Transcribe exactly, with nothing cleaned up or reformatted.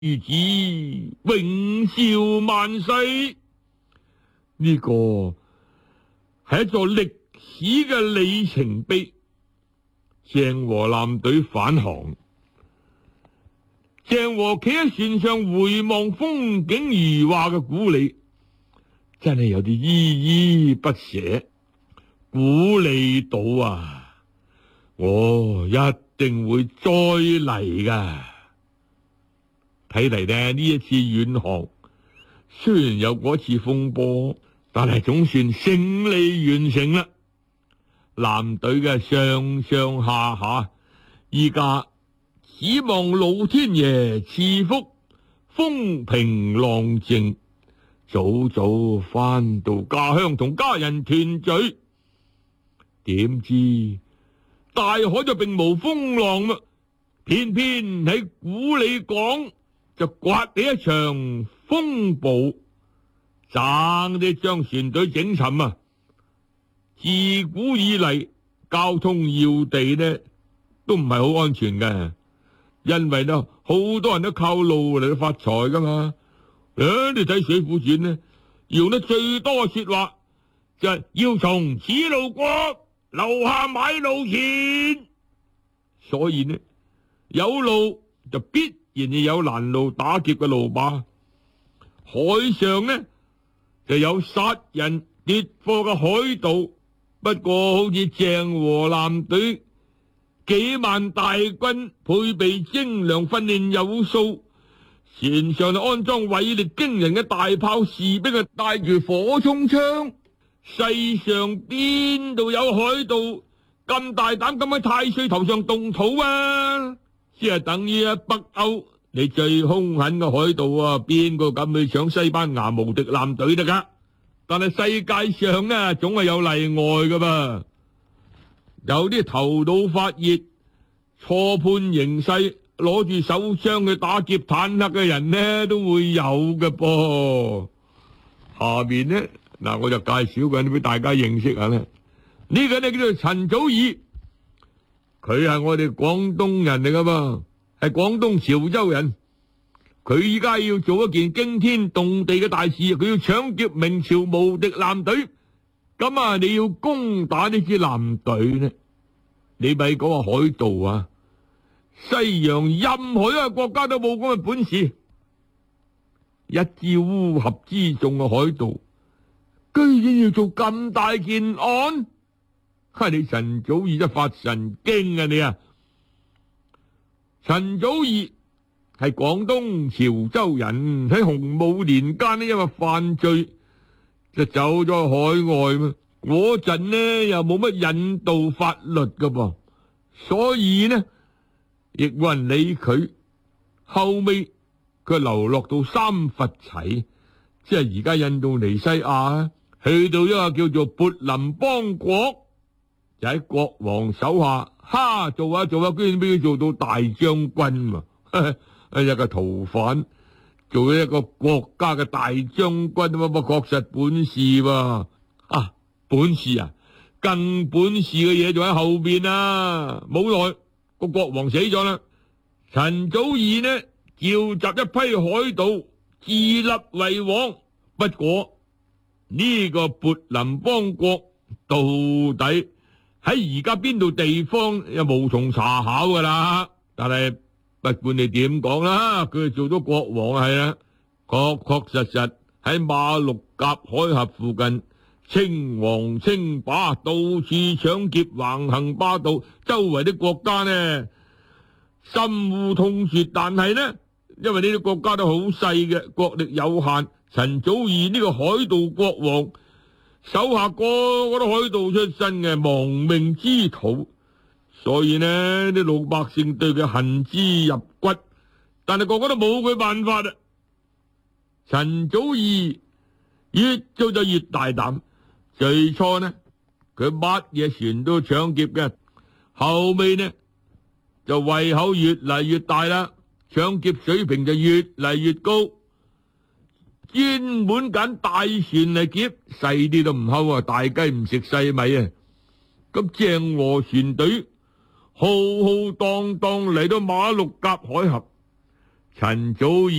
如此永紹萬世。呢、這個係一座歷史嘅里程碑。鄭和艦隊返航，鄭和企喺船上回望風景如畫嘅古里，真係有啲依依不捨。古里島啊，我一定會再嚟噶。睇嚟呢，呢一次遠航雖然有嗰次風波，但係總算勝利完成啦。艦隊嘅上上下下依家指望老天爺賜福，風平浪靜，早早翻到家鄉同家人團聚。點知大海就並無風浪啦，偏偏喺古里港就颳起一場風暴，爭啲將船隊整沉啊！自古以嚟，交通要地呢都唔係好安全嘅，因為呢好多人都靠路嚟到發財噶嘛。誒、啊，你睇《水滸傳》呢，用得最多說話就係要從此路過，留下買路錢。所以呢，有路就必然有攔路打劫嘅路霸，海上呢就有殺人劫貨嘅海盜。不過好似鄭和艦隊幾萬大軍，配備精良，訓練有素，船上就安裝威力驚人嘅大炮，士兵啊帶住火衝槍。世上邊度有海盜咁大膽咁喺太歲頭上動土啊？即係等於啊北歐你最兇狠嘅海盜啊，邊個敢去搶西班牙無敵艦隊得噶？但係世界上呢，總係有例外噶噃。有啲頭腦發熱、錯判形勢、攞住手槍去打劫坦克嘅人呢，都會有嘅噃。下面呢，嗱，我就介紹個人俾大家認識下咧。呢個呢叫做陳祖義，佢係我哋廣東人嚟噶噃，係廣東潮州人。佢依家要做一件驚天動地嘅大事，佢要搶劫明朝無敵艦隊。咁啊，你要攻打呢支艦隊呢？你咪講話海盜啊！西洋任何一個國家都冇咁嘅本事。一支烏合之眾嘅海盜，居然要做咁大件案？哈！你陳祖義一發神經啊你啊！陳祖義係廣東潮州人，喺洪武年間呢，因為犯罪就走咗海外嘛。嗰陣呢又冇乜引導法律噶噃，所以呢亦冇人理佢。後尾佢流落到三佛齊，即係而家印度尼西亞，去到一個叫做勃林邦國，就喺國王手下，哈做下做下，居然俾佢做到大將軍嘛。一個逃犯做一個國家嘅大將軍，乜乜確實本事喎。啊，本事啊，更本事嘅嘢仲喺後邊啊！冇耐個國王死咗啦，陳祖義呢召集一批海盜自立為王。不過呢個勃林邦國到底喺而家邊度地方又無從查考噶啦。但係不管你點講啦，佢做咗國王係啦，確確實實喺馬六甲海峽附近稱王稱霸，到處搶劫，橫行霸道，周圍啲國家呢深惡痛絕。但係呢，因為呢啲國家都好細嘅，國力有限，陳祖義呢個海盜國王手下個個都海盜出身嘅亡命之徒。所以呢，啲老百姓對佢恨之入骨，但係個個都冇佢辦法啦。陳祖義越做就越大膽，最初呢，佢乜嘢船都搶劫嘅，後尾呢就胃口越嚟越大啦，搶劫水平就越嚟越高，專門揀大船嚟劫，細啲都唔睺啊，大雞唔食細米啊。咁鄭和船隊浩浩蕩蕩嚟到馬六甲海峽， 陳祖